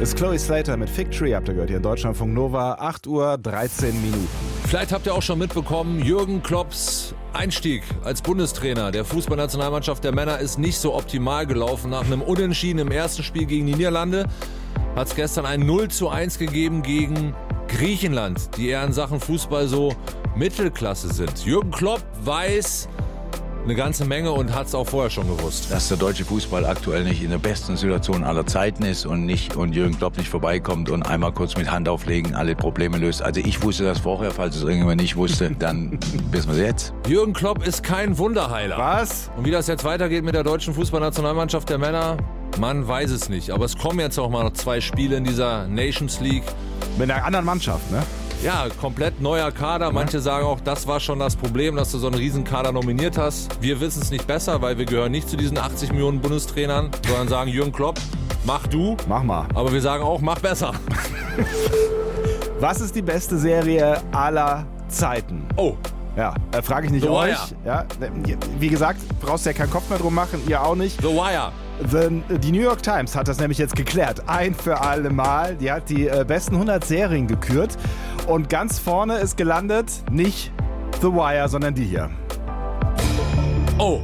Ist Chloe Slater mit Fig Tree, habt ihr gehört, hier in Deutschlandfunk Nova, 8:13 Uhr. Vielleicht habt ihr auch schon mitbekommen, Jürgen Klopps Einstieg als Bundestrainer der Fußballnationalmannschaft der Männer ist nicht so optimal gelaufen. Nach einem Unentschieden im ersten Spiel gegen die Niederlande hat es gestern ein 0:1 gegeben gegen Griechenland, die eher in Sachen Fußball so Mittelklasse sind. Jürgen Klopp weiß eine ganze Menge und hat es auch vorher schon gewusst. Dass der deutsche Fußball aktuell nicht in der besten Situation aller Zeiten ist und Jürgen Klopp nicht vorbeikommt und einmal kurz mit Hand auflegen alle Probleme löst. Also ich wusste das vorher, falls es irgendjemand nicht wusste, dann wissen wir es jetzt. Jürgen Klopp ist kein Wunderheiler. Was? Und wie das jetzt weitergeht mit der deutschen Fußballnationalmannschaft der Männer, man weiß es nicht. Aber es kommen jetzt auch mal noch 2 Spiele in dieser Nations League. Mit einer anderen Mannschaft, ne? Ja, komplett neuer Kader. Manche sagen auch, das war schon das Problem, dass du so einen riesen Kader nominiert hast. Wir wissen es nicht besser, weil wir gehören nicht zu diesen 80 Millionen Bundestrainern, sondern sagen, Jürgen Klopp, mach du. Mach mal. Aber wir sagen auch, mach besser. Was ist die beste Serie aller Zeiten? Oh. Ja, frage ich nicht The euch. Wire. Ja, wie gesagt, brauchst ja keinen Kopf mehr drum machen, ihr auch nicht. The Wire. Die New York Times hat das nämlich jetzt geklärt. Ein für alle Mal. Die hat die besten 100 Serien gekürt. Und ganz vorne ist gelandet nicht The Wire, sondern die hier. Oh.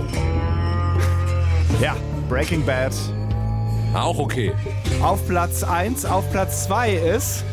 Ja, Breaking Bad. Auch okay. Auf Platz 1, auf Platz 2 ist...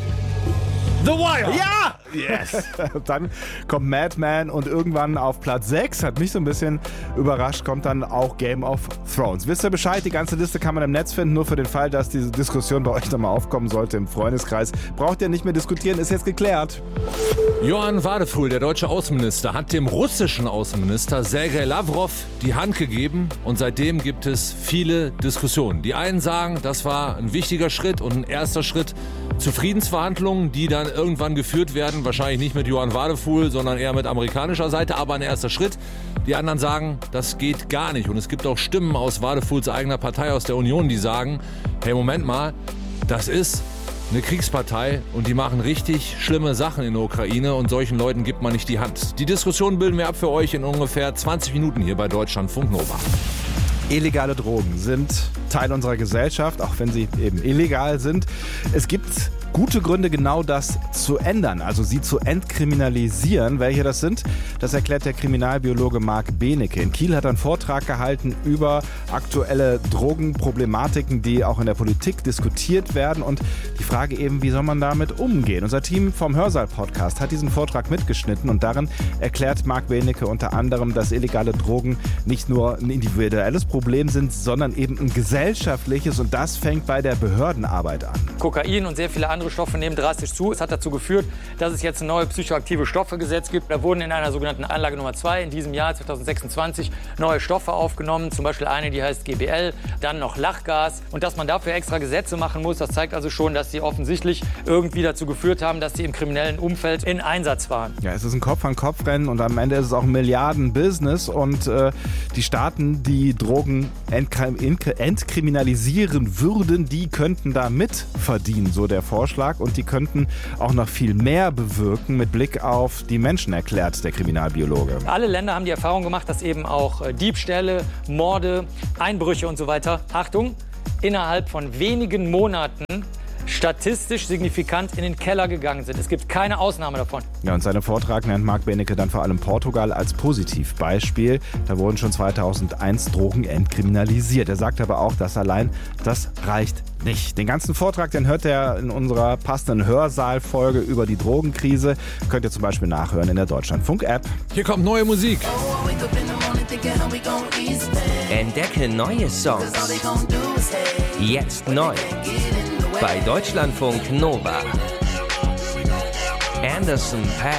The Wire. Ja! Yes! Dann kommt Mad Men und irgendwann auf Platz 6, hat mich so ein bisschen überrascht, kommt dann auch Game of Thrones. Wisst ihr Bescheid? Die ganze Liste kann man im Netz finden, nur für den Fall, dass diese Diskussion bei euch nochmal aufkommen sollte im Freundeskreis. Braucht ihr nicht mehr diskutieren, ist jetzt geklärt. Johann Wadefuhl, der deutsche Außenminister, hat dem russischen Außenminister Sergei Lavrov die Hand gegeben und seitdem gibt es viele Diskussionen. Die einen sagen, das war ein wichtiger Schritt und ein erster Schritt zu Friedensverhandlungen, die dann irgendwann geführt werden, wahrscheinlich nicht mit Johann Wadefuhl, sondern eher mit amerikanischer Seite, aber ein erster Schritt. Die anderen sagen, das geht gar nicht und es gibt auch Stimmen aus Wadefuhls eigener Partei, aus der Union, die sagen, hey, Moment mal, das ist eine Kriegspartei und die machen richtig schlimme Sachen in der Ukraine und solchen Leuten gibt man nicht die Hand. Die Diskussion bilden wir ab für euch in ungefähr 20 Minuten hier bei Deutschlandfunk Nova. Illegale Drogen sind Teil unserer Gesellschaft, auch wenn sie eben illegal sind. Es gibt gute Gründe, genau das zu ändern, also sie zu entkriminalisieren. Welche das sind, das erklärt der Kriminalbiologe Marc Benecke. In Kiel hat er einen Vortrag gehalten über aktuelle Drogenproblematiken, die auch in der Politik diskutiert werden und die Frage eben, wie soll man damit umgehen. Unser Team vom Hörsaal-Podcast hat diesen Vortrag mitgeschnitten und darin erklärt Marc Benecke unter anderem, dass illegale Drogen nicht nur ein individuelles Problem sind, sondern eben ein gesellschaftliches und das fängt bei der Behördenarbeit an. Kokain und sehr viele andere Stoffe nehmen drastisch zu. Es hat dazu geführt, dass es jetzt ein neues psychoaktive Stoffegesetz gibt. Da wurden in einer sogenannten Anlage Nummer 2 in diesem Jahr 2026 neue Stoffe aufgenommen. Zum Beispiel eine, die heißt GBL, dann noch Lachgas. Und dass man dafür extra Gesetze machen muss, das zeigt also schon, dass sie offensichtlich irgendwie dazu geführt haben, dass sie im kriminellen Umfeld in Einsatz waren. Ja, es ist ein Kopf-an-Kopf-Rennen und am Ende ist es auch ein Milliarden-Business und die Staaten, die Drogen entkriminalisieren würden, die könnten da mitverdienen, so der Vorschlag. Und die könnten auch noch viel mehr bewirken mit Blick auf die Menschen, erklärt der Kriminalbiologe. Alle Länder haben die Erfahrung gemacht, dass eben auch Diebstähle, Morde, Einbrüche und so weiter, Achtung, innerhalb von wenigen Monaten statistisch signifikant in den Keller gegangen sind. Es gibt keine Ausnahme davon. Ja, und seinem Vortrag nennt Marc Benecke dann vor allem Portugal als Positivbeispiel. Da wurden schon 2001 Drogen entkriminalisiert. Er sagt aber auch, dass allein das reicht nicht. Den ganzen Vortrag, den hört er in unserer passenden Hörsaal-Folge über die Drogenkrise. Könnt ihr zum Beispiel nachhören in der Deutschlandfunk-App. Hier kommt neue Musik. Entdecke neue Songs. Jetzt neu. Bei Deutschlandfunk Nova. Anderson .Paak